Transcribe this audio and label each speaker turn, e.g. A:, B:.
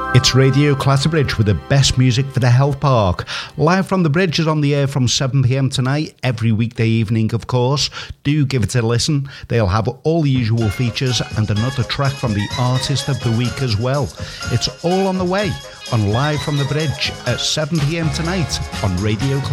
A: It's Radio Clatterbridge with the best music for the Health Park. Live from the Bridge is on the air from 7pm tonight, every weekday evening, of course. Do give it a listen. They'll have all the usual features and another track from the Artist of the Week as well. It's all on the way on Live from the Bridge at 7pm tonight on Radio Clatterbridge.